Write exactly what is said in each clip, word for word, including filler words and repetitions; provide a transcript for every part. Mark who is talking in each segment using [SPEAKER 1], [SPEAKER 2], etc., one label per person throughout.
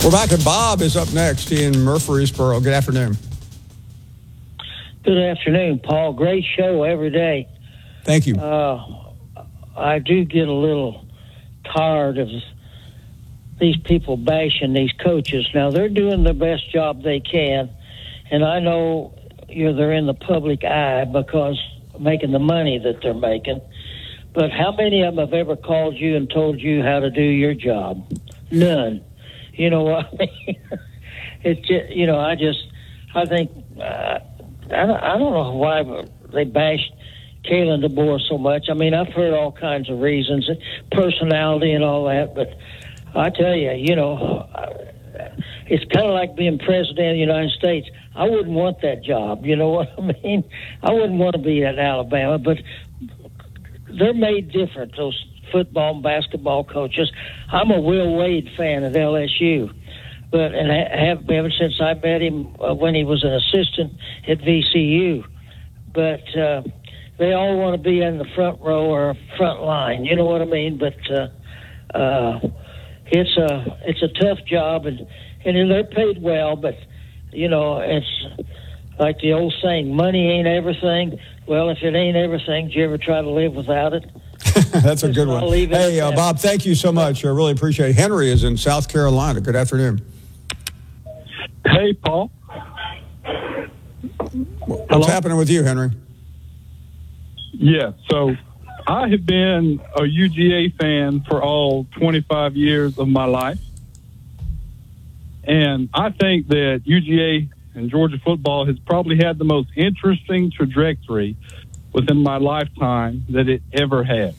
[SPEAKER 1] We're back, and Bob is up next in Murfreesboro. Good afternoon.
[SPEAKER 2] Good afternoon, Paul. Great show every day.
[SPEAKER 1] Thank you.
[SPEAKER 2] Uh, I do get a little tired of these people bashing these coaches. Now, they're doing the best job they can, and I know you know, they're in the public eye because making the money that they're making. But how many of them have ever called you and told you how to do your job? None. You know what I mean? It's just, you know, I just, I think, uh, I, don't, I don't know why they bashed Kalen DeBoer so much. I mean, I've heard all kinds of reasons, personality and all that, but I tell you, you know, it's kind of like being president of the United States. I wouldn't want that job, you know what I mean? I wouldn't want to be at Alabama, but they're made different, those football and basketball coaches. I'm a Will Wade fan at L S U, but and I have ever since I met him uh, when he was an assistant at V C U. But uh, they all want to be in the front row or front line. You know what I mean? But uh, uh, it's a it's a tough job, and and they're paid well. But you know, it's like the old saying, money ain't everything. Well, if it ain't everything, do you ever try to live without it?
[SPEAKER 1] That's a good one. Hey, uh, Bob, thank you so much. I really appreciate it. Henry is in South Carolina. Good afternoon.
[SPEAKER 3] Hey, Paul.
[SPEAKER 1] What's
[SPEAKER 3] Hello?
[SPEAKER 1] happening with you, Henry?
[SPEAKER 3] Yeah, so I have been a U G A fan for all twenty-five years of my life. And I think that U G A and Georgia football has probably had the most interesting trajectory within my lifetime that it ever had.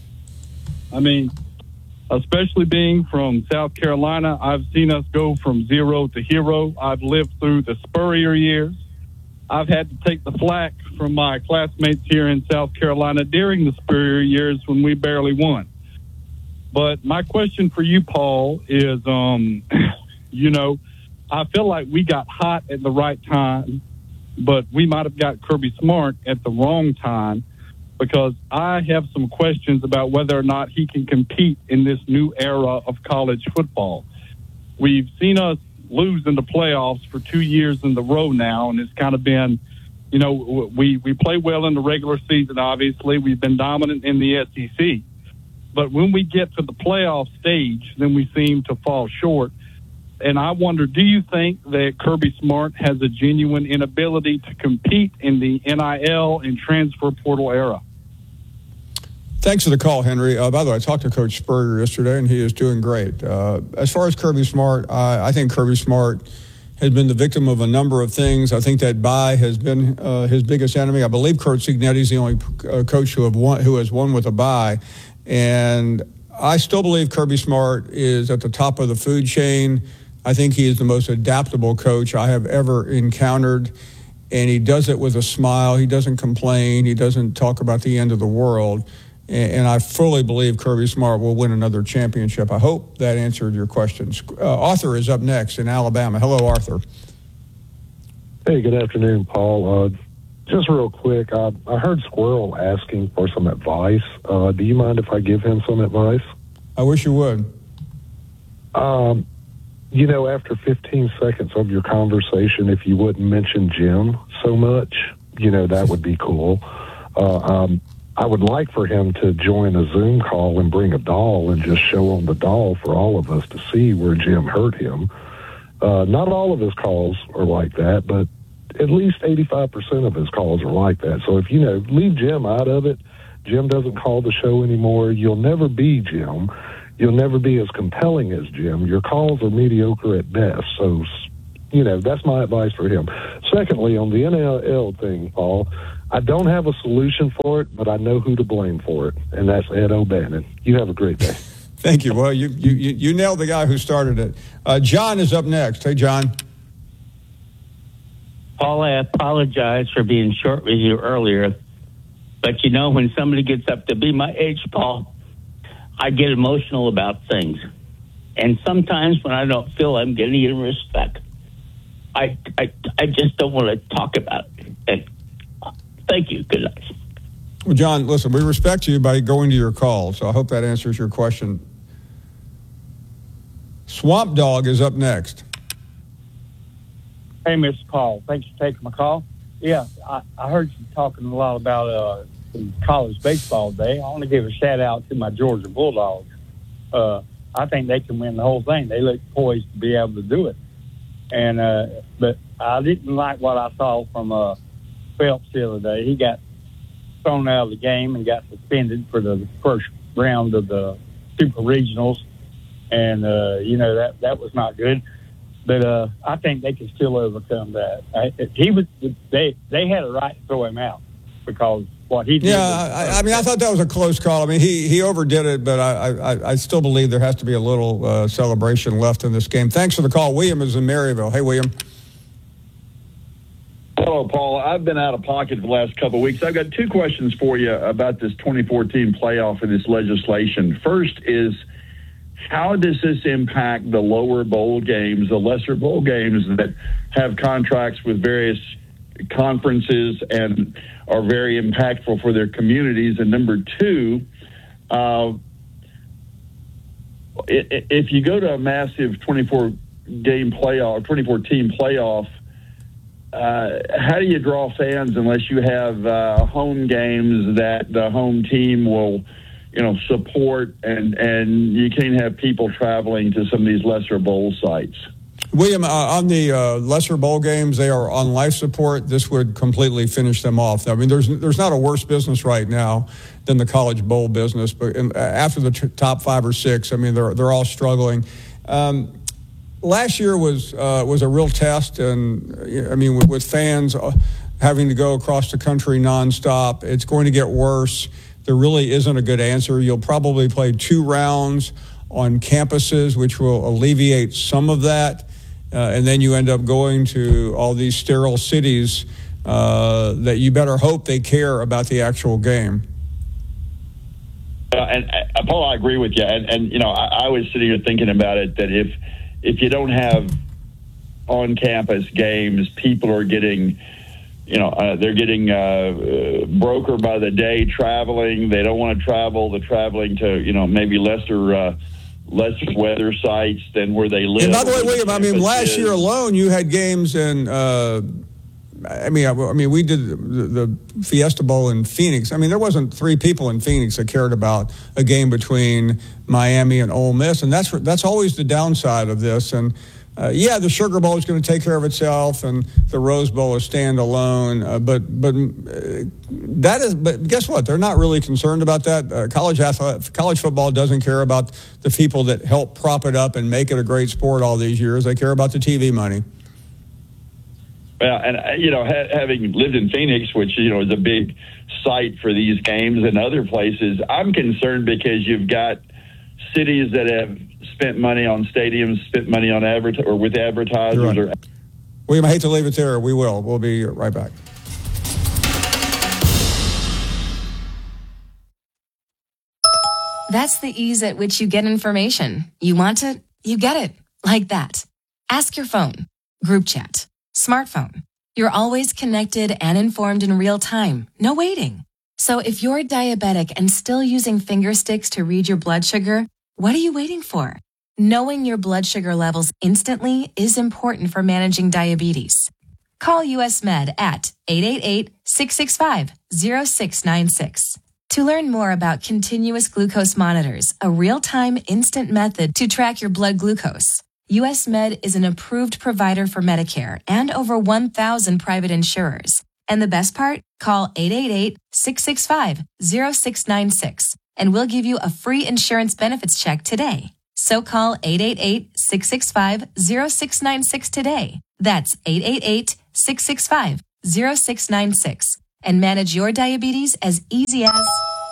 [SPEAKER 3] I mean, especially being from South Carolina, I've seen us go from zero to hero. I've lived through the Spurrier years. I've had to take the flack from my classmates here in South Carolina during the Spurrier years when we barely won. But my question for you, Paul, is, um, you know, I feel like we got hot at the right time, but we might have got Kirby Smart at the wrong time, because I have some questions about whether or not he can compete in this new era of college football. We've seen us lose in the playoffs for two years in the row now, and it's kind of been, you know, we, we play well in the regular season, obviously. We've been dominant in the S E C. But when we get to the playoff stage, then we seem to fall short. And I wonder, do you think that Kirby Smart has a genuine inability to compete in the N I L and transfer portal era?
[SPEAKER 1] Thanks for the call, Henry. Uh, by the way, I talked to Coach Spurrier yesterday, and he is doing great. Uh, as far as Kirby Smart, I, I think Kirby Smart has been the victim of a number of things. I think that bye has been uh, his biggest enemy. I believe Curt Cignetti is the only uh, coach who have won, who has won with a bye, and I still believe Kirby Smart is at the top of the food chain. I think he is the most adaptable coach I have ever encountered, and he does it with a smile. He doesn't complain. He doesn't talk about the end of the world. And I fully believe Kirby Smart will win another championship. I hope that answered your questions. Uh, Arthur is up next in Alabama. Hello, Arthur.
[SPEAKER 4] Hey, good afternoon, Paul. Uh, just real quick, I, I heard Squirrel asking for some advice. Uh, do you mind if I give him some advice?
[SPEAKER 1] I wish you would.
[SPEAKER 4] Um, you know, after fifteen seconds of your conversation, if you wouldn't mention Jim so much, you know, that would be cool. Uh, um, I would like for him to join a Zoom call and bring a doll and just show on the doll for all of us to see where Jim hurt him. Uh, not all of his calls are like that, but at least eighty-five percent of his calls are like that. So if, you know, leave Jim out of it, Jim doesn't call the show anymore, you'll never be Jim. You'll never be as compelling as Jim. Your calls are mediocre at best. So, you know, that's my advice for him. Secondly, on the N I L thing, Paul, I don't have a solution for it, but I know who to blame for it, and that's Ed O'Bannon. You have a great day.
[SPEAKER 1] Thank you. Well, you you, you nailed the guy who started it. Uh, John is up next. Hey, John.
[SPEAKER 5] Paul, I apologize for being short with you earlier, but you know, when somebody gets up to be my age, Paul, I get emotional about things. And sometimes when I don't feel I'm getting any respect, I, I, I just don't want to talk about it. And thank you. Good night.
[SPEAKER 1] Well, John, listen, we respect you by going to your call, so I hope that answers your question. Swamp Dog is up next.
[SPEAKER 6] Hey, Mister Paul. Thanks for taking my call. Yeah, I, I heard you talking a lot about uh, college baseball today. I want to give a shout-out to my Georgia Bulldogs. Uh, I think they can win the whole thing. They look poised to be able to do it. And uh, But I didn't like what I saw from uh, Phelps the other day. He got thrown out of the game and got suspended for the first round of the Super Regionals. And, uh, you know, that, that was not good. But uh, I think they can still overcome that. I, he was they they had a right to throw him out because what he did.
[SPEAKER 1] Yeah,
[SPEAKER 6] was,
[SPEAKER 1] I, I mean, I thought that was a close call. I mean, he he overdid it, but I I, I still believe there has to be a little uh, celebration left in this game. Thanks for the call. William is in Maryville. Hey, William.
[SPEAKER 7] Hello, Paul. I've been out of pocket for the last couple of weeks. I've got two questions for you about this twenty fourteen playoff and this legislation. First is, how does this impact the lower bowl games, the lesser bowl games that have contracts with various conferences and are very impactful for their communities? And number two, uh, if you go to a massive twenty-four game playoff, twenty-four team playoff, uh, how do you draw fans unless you have uh, home games that the home team will, you know, support, and, and you can't have people traveling to some of these lesser bowl sites?
[SPEAKER 1] William, uh, on the uh, lesser bowl games, they are on life support. This would completely finish them off. I mean, there's there's not a worse business right now than the college bowl business. But in, after the t- top five or six, I mean, they're they're all struggling. Um, last year was uh, was a real test, and I mean, with, with fans uh, having to go across the country nonstop, it's going to get worse. There really isn't a good answer. You'll probably play two rounds on campuses, which will alleviate some of that. Uh, and then you end up going to all these sterile cities uh, that you better hope they care about the actual game.
[SPEAKER 7] Uh, and uh, Paul, I agree with you. And, and you know, I, I was sitting here thinking about it, that if if you don't have on-campus games, people are getting, you know, uh, they're getting uh, uh, broker by the day traveling. They don't want to travel. They're traveling to, you know, maybe lesser uh, lesser weather sites than where they live.
[SPEAKER 1] And by the way, William, I mean, last year alone, you had games in, uh, I mean, I, I mean, we did the, the Fiesta Bowl in Phoenix. I mean, there wasn't three people in Phoenix that cared about a game between Miami and Ole Miss, and that's that's always the downside of this. And Uh, yeah, the Sugar Bowl is going to take care of itself, and the Rose Bowl is standalone. Uh, but but uh, that is. But guess what? They're not really concerned about that. Uh, college athlete, college football doesn't care about the people that help prop it up and make it a great sport all these years. They care about the T V money.
[SPEAKER 7] Well, and you know, ha- having lived in Phoenix, which you know is a big site for these games and other places, I'm concerned because you've got cities that have spent money on stadiums, spent money on advert or with advertisers.
[SPEAKER 1] Right. Or William, I hate to leave it there. We will. We'll be right back.
[SPEAKER 8] That's the ease at which you get information. You want it, you get it. Like that. Ask your phone. Group chat. Smartphone. You're always connected and informed in real time. No waiting. So if you're diabetic and still using finger sticks to read your blood sugar, what are you waiting for? Knowing your blood sugar levels instantly is important for managing diabetes. Call U S Med at eight eight eight, six six five, zero six nine six. To learn more about continuous glucose monitors, a real-time instant method to track your blood glucose, U S Med is an approved provider for Medicare and over one thousand private insurers. And the best part? Call eight eight eight, six six five, zero six nine six and we'll give you a free insurance benefits check today. So call eight eight eight, six six five, zero six nine six today. That's eight eight eight, six six five, zero six nine six and manage your diabetes as easy as...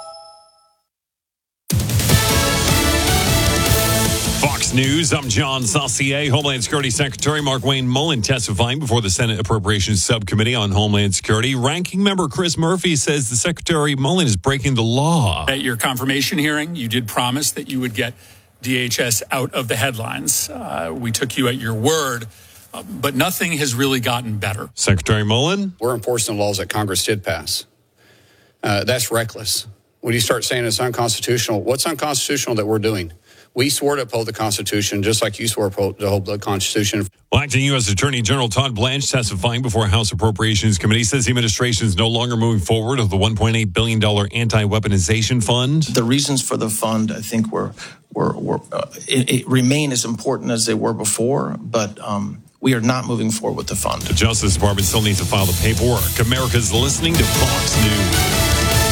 [SPEAKER 9] Fox News, I'm John Saucier. Homeland Security Secretary Markwayne Mullin testifying before the Senate Appropriations Subcommittee on Homeland Security. Ranking member Chris Murphy says the Secretary Mullin is breaking the law.
[SPEAKER 10] At your confirmation hearing, you did promise that you would get D H S out of the headlines. Uh, we took you at your word, uh, but nothing has really gotten better.
[SPEAKER 9] Secretary Mullin?
[SPEAKER 11] We're enforcing the laws that Congress did pass. Uh, that's reckless. When you start saying it's unconstitutional, what's unconstitutional that we're doing? We swore to uphold the Constitution, just like you swore to uphold the Constitution.
[SPEAKER 9] Well, acting U S Attorney General Todd Blanche testifying before House Appropriations Committee says the administration is no longer moving forward with the one point eight billion dollars anti-weaponization fund.
[SPEAKER 12] The reasons for the fund, I think, were, were, were uh, it, it remain as important as they were before, but um, we are not moving forward with the fund.
[SPEAKER 9] The Justice Department still needs to file the paperwork. America's listening to Fox News.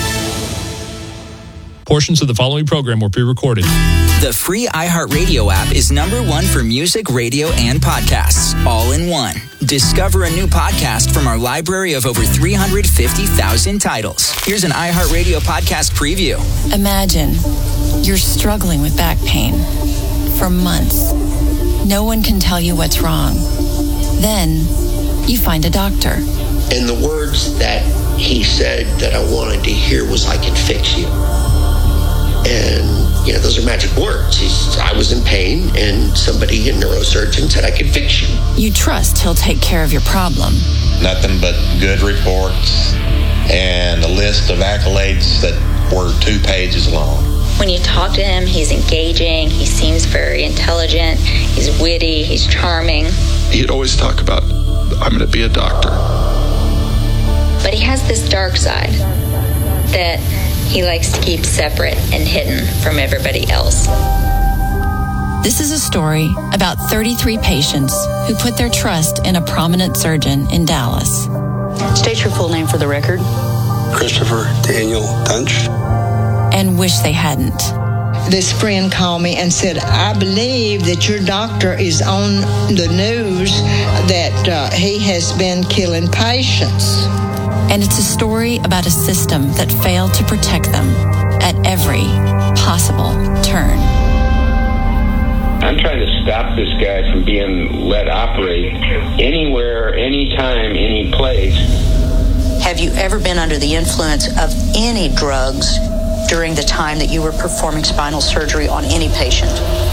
[SPEAKER 13] Portions of the following program were pre-recorded.
[SPEAKER 14] The free iHeartRadio app is number one for music, radio, and podcasts, all in one. Discover a new podcast from our library of over three hundred fifty thousand titles. Here's an iHeartRadio podcast preview.
[SPEAKER 15] Imagine you're struggling with back pain for months. No one can tell you what's wrong. Then you find a doctor.
[SPEAKER 16] And the words that he said that I wanted to hear was, "I can fix you." And, you know, those are magic words. He's, I was in pain, and somebody, a neurosurgeon, said I could fix you.
[SPEAKER 15] You trust he'll take care of your problem.
[SPEAKER 17] Nothing but good reports and a list of accolades that were two pages long.
[SPEAKER 18] When you talk to him, he's engaging, he seems very intelligent, he's witty, he's charming.
[SPEAKER 19] He'd always talk about, I'm going to be a doctor.
[SPEAKER 18] But he has this dark side that he likes to keep separate and hidden from everybody else.
[SPEAKER 15] This is a story about thirty-three patients who put their trust in a prominent surgeon in Dallas.
[SPEAKER 20] State your full name for the record.
[SPEAKER 21] Christopher Daniel Dunch.
[SPEAKER 15] And wish they hadn't.
[SPEAKER 22] This friend called me and said, I believe that your doctor is on the news that uh, he has been killing patients.
[SPEAKER 15] And it's a story about a system that failed to protect them at every possible turn.
[SPEAKER 23] I'm trying to stop this guy from being let operate anywhere, anytime, any place.
[SPEAKER 20] Have you ever been under the influence of any drugs during the time that you were performing spinal surgery on any patient?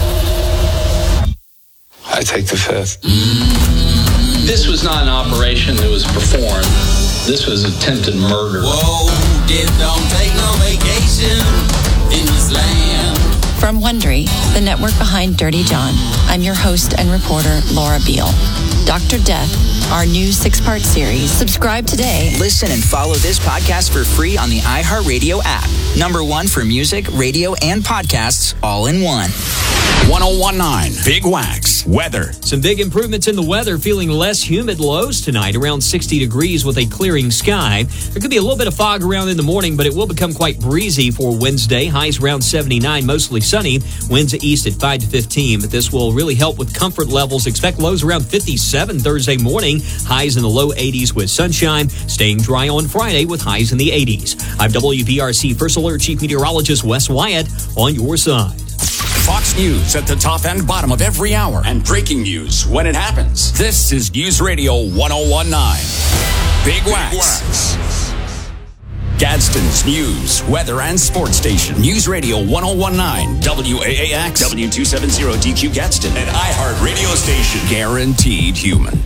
[SPEAKER 19] I take the fifth.
[SPEAKER 24] This was not an operation that was performed. This was attempted murder.
[SPEAKER 25] Whoa, death don't take no vacation in this land.
[SPEAKER 15] From Wondery, the network behind Dirty John, I'm your host and reporter, Laura Beale. Doctor Death, our new six-part series. Subscribe today.
[SPEAKER 14] Listen and follow this podcast for free on the iHeartRadio app. Number one for music, radio, and podcasts, all in one.
[SPEAKER 26] one oh one point nine Big Wax Weather.
[SPEAKER 27] Some big improvements in the weather, feeling less humid lows tonight, around sixty degrees with a clearing sky. There could be a little bit of fog around in the morning, but it will become quite breezy for Wednesday. Highs around seventy-nine, mostly sunny. Winds east at five to fifteen, but this will really help with comfort levels. Expect lows around fifty-seven Thursday morning. Highs in the low eighties with sunshine. Staying dry on Friday with highs in the eighties. I'm W B R C First Alert Chief Meteorologist Wes Wyatt on your side.
[SPEAKER 26] Fox News at the top and bottom of every hour, and breaking news when it happens. This is News Radio one oh one point nine. Big Wax. Big Wax. Gadsden's news, weather, and sports station. News Radio one oh one point nine. W A A X. W two seventy D Q Gadsden. An iHeart radio station. Guaranteed human.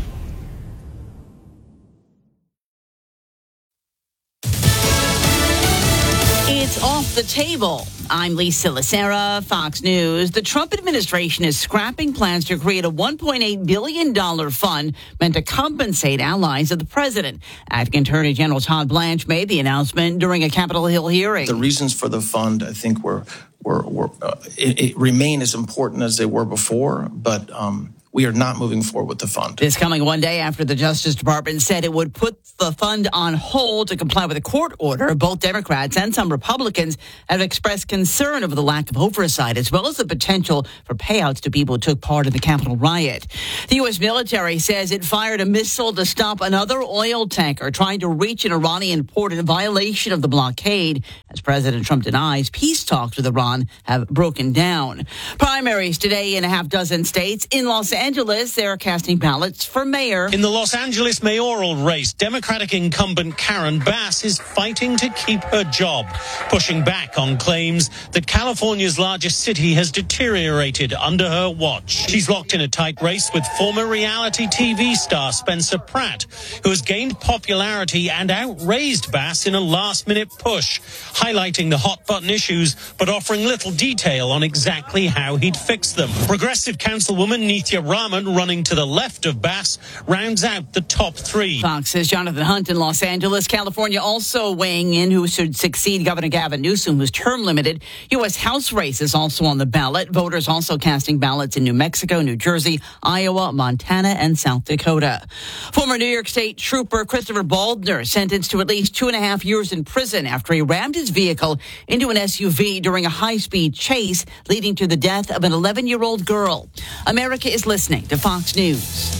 [SPEAKER 28] It's off the table. I'm Lisa Lacera, Fox News. The Trump administration is scrapping plans to create a one point eight billion dollars fund meant to compensate allies of the president. Acting Attorney General Todd Blanche made the announcement during a Capitol Hill hearing.
[SPEAKER 12] The reasons for the fund, I think, were were, were uh, it, it remain as important as they were before, but um, we are not moving forward with the fund.
[SPEAKER 28] This coming one day after the Justice Department said it would put the fund on hold to comply with a court order. Both Democrats and some Republicans have expressed concern over the lack of oversight, as well as the potential for payouts to people who took part in the Capitol riot. The U S military says it fired a missile to stop another oil tanker trying to reach an Iranian port in violation of the blockade, as President Trump denies peace talks with Iran have broken down. Primaries today in a half dozen states. In Los Angeles, they're casting ballots for mayor.
[SPEAKER 29] In the Los Angeles mayoral race, Democratic incumbent Karen Bass is fighting to keep her job, pushing back on claims that California's largest city has deteriorated under her watch. She's locked in a tight race with former reality T V star Spencer Pratt, who has gained popularity and outraised Bass in a last-minute push, highlighting the hot-button issues but offering offering little detail on exactly how he'd fix them. Progressive Councilwoman Nithya Raman, running to the left of Bass, rounds out the top three.
[SPEAKER 28] Fox's Jonathan Hunt in Los Angeles. California also weighing in who should succeed Governor Gavin Newsom, who's term limited. U S House race is also on the ballot. Voters also casting ballots in New Mexico, New Jersey, Iowa, Montana, and South Dakota. Former New York State Trooper Christopher Baldner sentenced to at least two and a half years in prison after he rammed his vehicle into an S U V during a high-speed chase, leading to the death of an eleven-year-old girl. America is listening to Fox News.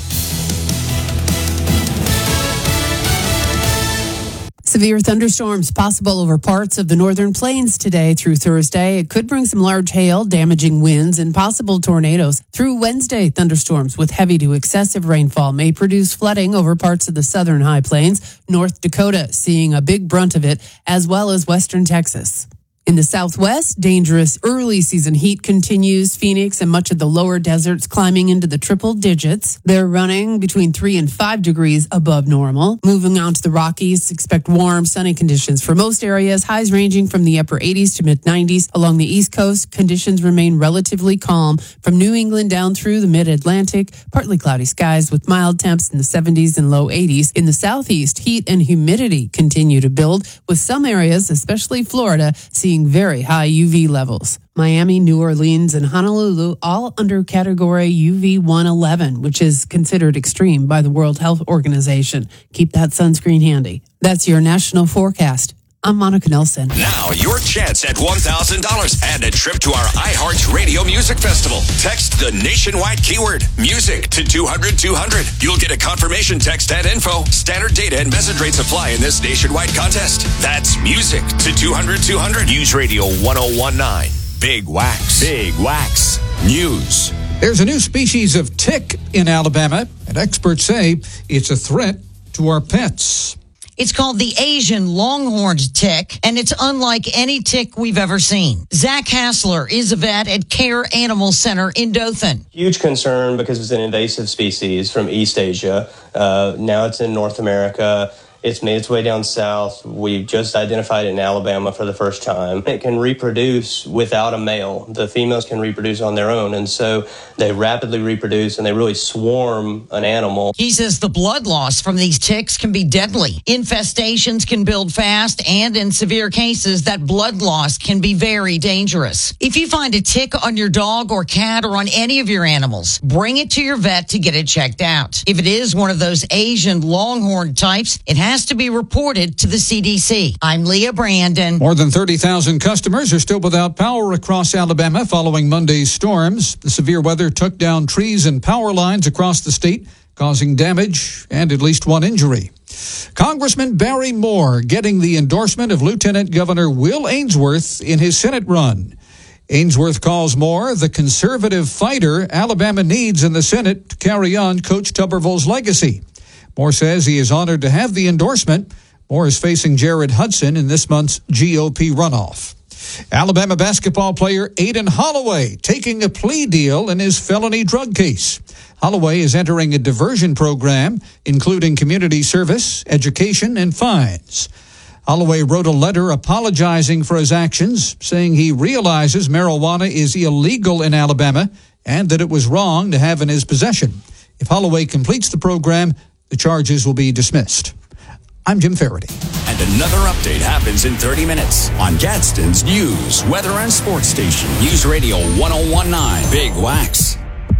[SPEAKER 1] Severe thunderstorms possible over parts of the northern plains today through Thursday. It could bring some large hail, damaging winds, and possible tornadoes. Through Wednesday, thunderstorms with heavy to excessive rainfall may produce flooding over parts of the southern high plains. North Dakota seeing a big brunt of it, as well as western Texas. In the southwest, dangerous early season heat continues. Phoenix and much of the lower deserts climbing into the triple digits. They're running between three and five degrees above normal. Moving on to the Rockies, expect warm, sunny conditions for most areas. Highs ranging from the upper eighties to mid nineties. Along the East Coast, conditions remain relatively calm. From New England down through the mid-Atlantic, partly cloudy skies with mild temps in the seventies and low eighties. In the southeast, heat and humidity continue to build, with some areas, especially Florida, seeing very high U V levels. Miami, New Orleans, and Honolulu all under category U V one eleven, which is considered extreme by the World Health Organization. Keep that sunscreen handy. That's your national forecast. I'm Monica Nelson.
[SPEAKER 2] Now, your chance at one thousand dollars and a trip to our iHeart Radio Music Festival. Text the nationwide keyword, music, to two hundred two hundred. You'll get a confirmation text and info. Standard data and message rates apply in this nationwide contest. That's music to two hundred two hundred. News Radio ten nineteen. Big Wax. Big Wax News.
[SPEAKER 3] There's a new species of tick in Alabama, and experts say it's a threat to our pets.
[SPEAKER 4] It's called the Asian longhorned tick, and it's unlike any tick we've ever seen. Zach Hassler is a vet at Care Animal Center in Dothan.
[SPEAKER 5] Huge concern because it's an invasive species from East Asia. Uh, now it's in North America. It's made its way down south. We've just identified it in Alabama for the first time. It can reproduce without a male. The females can reproduce on their own, and so they rapidly reproduce and they really swarm an animal.
[SPEAKER 4] He says the blood loss from these ticks can be deadly. Infestations can build fast, and in severe cases, that blood loss can be very dangerous. If you find a tick on your dog or cat or on any of your animals, bring it to your vet to get it checked out. If it is one of those Asian longhorn types, it has has to be reported to the C D C. I'm Leah Brandon.
[SPEAKER 3] More than thirty thousand customers are still without power across Alabama following Monday's storms. The severe weather took down trees and power lines across the state, causing damage and at least one injury. Congressman Barry Moore getting the endorsement of Lieutenant Governor Will Ainsworth in his Senate run. Ainsworth calls Moore the conservative fighter Alabama needs in the Senate to carry on Coach Tuberville's legacy. Moore says he is honored to have the endorsement. Moore is facing Jared Hudson in this month's G O P runoff. Alabama basketball player Aiden Holloway taking a plea deal in his felony drug case. Holloway is entering a diversion program, including community service, education, and fines. Holloway wrote a letter apologizing for his actions, saying he realizes marijuana is illegal in Alabama and that it was wrong to have in his possession. If Holloway completes the program, the charges will be dismissed. I'm Jim Faraday.
[SPEAKER 26] And another update happens in thirty minutes on Gadsden's News, Weather, and Sports Station. News Radio ten nineteen. Big Wax.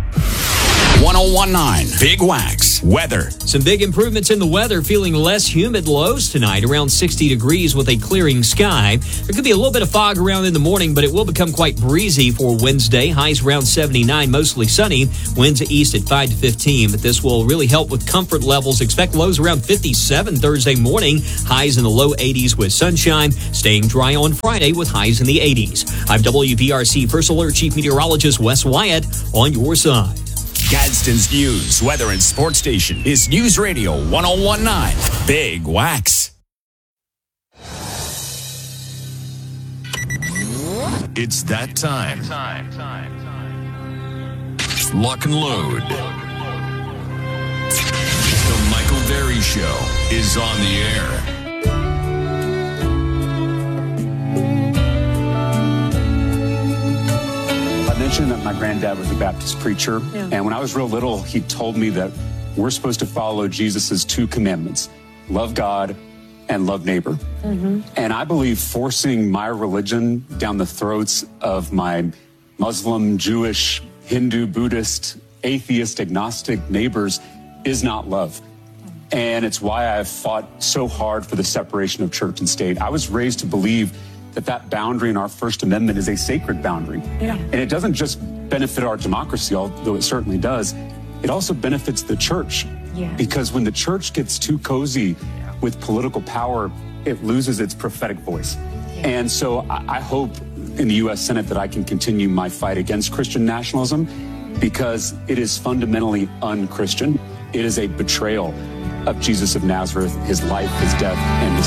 [SPEAKER 26] ten nineteen. Big Wax. Weather.
[SPEAKER 27] Some big improvements in the weather, feeling less humid lows tonight, around sixty degrees with a clearing sky. There could be a little bit of fog around in the morning, but it will become quite breezy for Wednesday. Highs around seventy-nine, mostly sunny. Winds east at five to fifteen, but this will really help with comfort levels. Expect lows around fifty-seven Thursday morning. Highs in the low eighties with sunshine. Staying dry on Friday with highs in the eighties. I'm W P R C First Alert Chief Meteorologist Wes Wyatt on your side.
[SPEAKER 26] Gadsden's News, Weather, and Sports Station is News Radio ten nineteen. Big Wax. It's that time. Lock and load. The Michael Berry Show is on the air.
[SPEAKER 6] mentioned that my granddad was a Baptist preacher. Yeah. And when I was real little, he told me that we're supposed to follow Jesus's two commandments, love God and love neighbor. Mm-hmm. And I believe forcing my religion down the throats of my Muslim, Jewish, Hindu, Buddhist, atheist, agnostic neighbors is not love. And it's why I've fought so hard for the separation of church and state. I was raised to believe that that boundary in our First Amendment is a sacred boundary. Yeah. And it doesn't just benefit our democracy, although it certainly does. It also benefits the church. Yeah. Because when the church gets too cozy with political power, it loses its prophetic voice. Yeah. And so I, I hope in the U S Senate that I can continue my fight against Christian nationalism, because it is fundamentally un-Christian. It is a betrayal of Jesus of Nazareth, his life, his death, and his